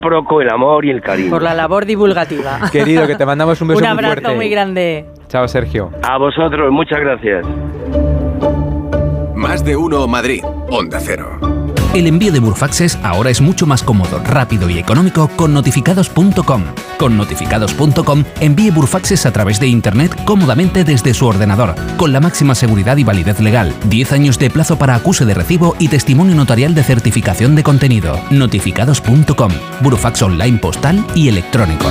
Con el amor y el cariño. Por la labor divulgativa. Querido, que te mandamos un beso muy fuerte. Un abrazo muy grande. Chao, Sergio. A vosotros, muchas gracias. Más de uno Madrid, Onda Cero. El envío de Burfaxes ahora es mucho más cómodo, rápido y económico con notificados.com. Con notificados.com envíe Burfaxes a través de Internet cómodamente desde su ordenador, con la máxima seguridad y validez legal, 10 años de plazo para acuse de recibo y testimonio notarial de certificación de contenido. Notificados.com, Burfax online postal y electrónico.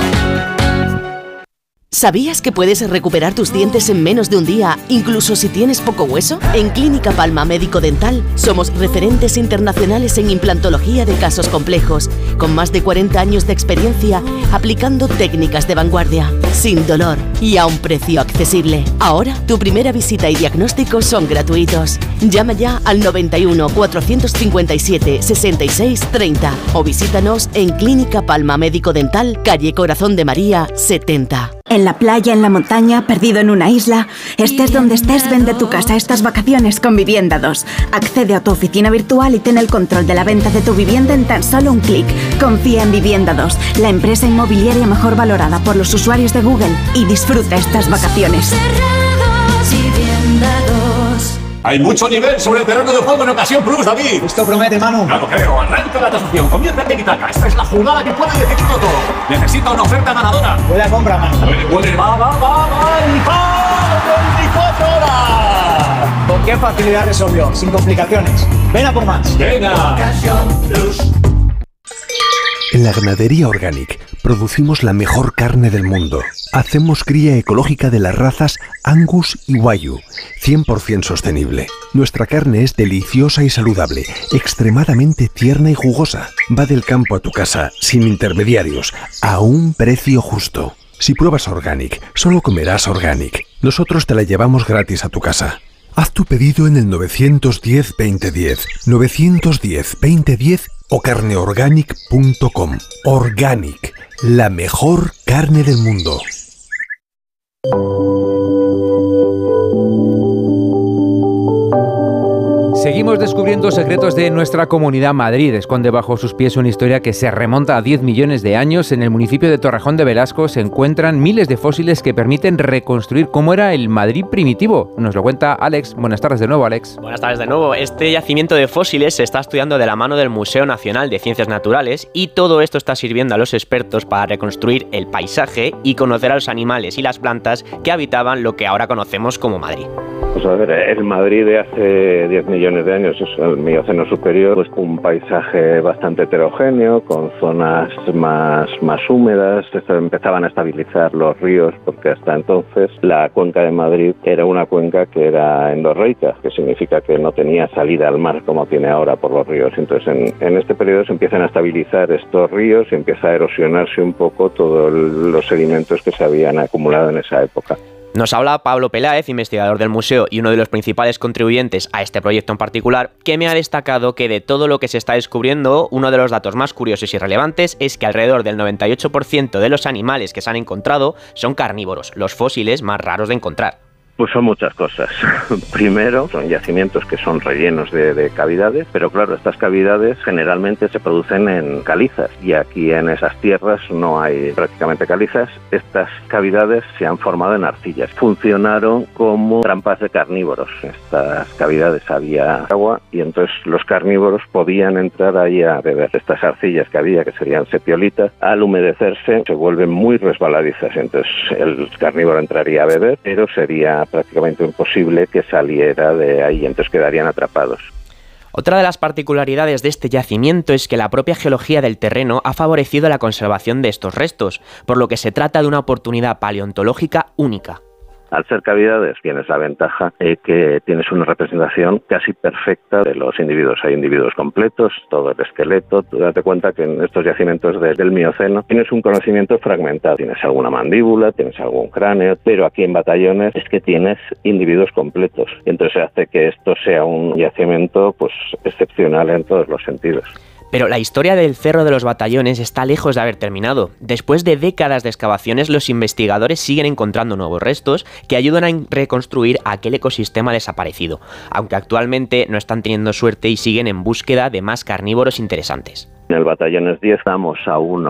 ¿Sabías que puedes recuperar tus dientes en menos de un día, incluso si tienes poco hueso? En Clínica Palma Médico Dental somos referentes internacionales en implantología de casos complejos, con más de 40 años de experiencia aplicando técnicas de vanguardia, sin dolor y a un precio accesible. Ahora, tu primera visita y diagnóstico son gratuitos. Llama ya al 91 457 66 30 o visítanos en Clínica Palma Médico Dental, calle Corazón de María 70. En la playa, en la montaña, perdido en una isla, estés donde estés, vende tu casa estas vacaciones con Vivienda 2. Accede a tu oficina virtual y ten el control de la venta de tu vivienda en tan solo un clic. Confía en Vivienda 2, la empresa inmobiliaria mejor valorada por los usuarios de Google, y disfruta estas vacaciones. Hay mucho nivel sobre el terreno de juego en Ocasión Plus, David. Esto promete, Manu. Claro, creo. Arranca la tasación. Comienza el tiki-taka. Esta es la jugada que puede decidirlo todo. Necesita una oferta ganadora. Buena compra, Manu. Puede. Va. 24 horas. ¿Con qué facilidad resolvió? Sin complicaciones. Ven a por más. Venga. Ocasión Plus. En la Ganadería Organic producimos la mejor carne del mundo. Hacemos cría ecológica de las razas Angus y Wagyu, 100% sostenible. Nuestra carne es deliciosa y saludable, extremadamente tierna y jugosa. Va del campo a tu casa, sin intermediarios, a un precio justo. Si pruebas Organic, solo comerás Organic. Nosotros te la llevamos gratis a tu casa. Haz tu pedido en el 910-2010, 910-2010 o carneorganic.com. Organic, la mejor carne del mundo. Seguimos descubriendo secretos de nuestra comunidad. Madrid esconde bajo sus pies una historia que se remonta a 10 millones de años. En el municipio de Torrejón de Velasco se encuentran miles de fósiles que permiten reconstruir cómo era el Madrid primitivo. Nos lo cuenta Alex. Buenas tardes de nuevo, Alex. Buenas tardes de nuevo. Este yacimiento de fósiles se está estudiando de la mano del Museo Nacional de Ciencias Naturales, y todo esto está sirviendo a los expertos para reconstruir el paisaje y conocer a los animales y las plantas que habitaban lo que ahora conocemos como Madrid. Pues a ver, el Madrid de hace 10 millones de años, es el Mioceno superior, pues un paisaje bastante heterogéneo, con zonas más húmedas. Empezaban a estabilizar los ríos, porque hasta entonces la cuenca de Madrid era una cuenca que era endorreica, que significa que no tenía salida al mar como tiene ahora por los ríos. Entonces en este periodo se empiezan a estabilizar estos ríos y empieza a erosionarse un poco todos los sedimentos que se habían acumulado en esa época. Nos habla Pablo Peláez, investigador del museo y uno de los principales contribuyentes a este proyecto en particular, que me ha destacado que de todo lo que se está descubriendo, uno de los datos más curiosos y relevantes es que alrededor del 98% de los animales que se han encontrado son carnívoros, los fósiles más raros de encontrar. Pues son muchas cosas. Primero, son yacimientos que son rellenos de cavidades, pero claro, estas cavidades generalmente se producen en calizas, y aquí en esas tierras no hay prácticamente calizas. Estas cavidades se han formado en arcillas. Funcionaron como trampas de carnívoros. Estas cavidades había agua y entonces los carnívoros podían entrar ahí a beber. Estas arcillas que había, que serían sepiolitas, al humedecerse se vuelven muy resbaladizas. Entonces el carnívoro entraría a beber, pero sería prácticamente imposible que saliera de ahí, entonces quedarían atrapados. Otra de las particularidades de este yacimiento es que la propia geología del terreno ha favorecido la conservación de estos restos, por lo que se trata de una oportunidad paleontológica única. Al ser cavidades tienes la ventaja que tienes una representación casi perfecta de los individuos. Hay individuos completos, todo el esqueleto. Tú date cuenta que en estos yacimientos del Mioceno tienes un conocimiento fragmentado. Tienes alguna mandíbula, tienes algún cráneo, pero aquí en Batallones es que tienes individuos completos. Y entonces hace que esto sea un yacimiento pues excepcional en todos los sentidos. Pero la historia del Cerro de los Batallones está lejos de haber terminado. Después de décadas de excavaciones, los investigadores siguen encontrando nuevos restos que ayudan a reconstruir aquel ecosistema desaparecido, aunque actualmente no están teniendo suerte y siguen en búsqueda de más carnívoros interesantes. En el batallón es 10, estamos a 1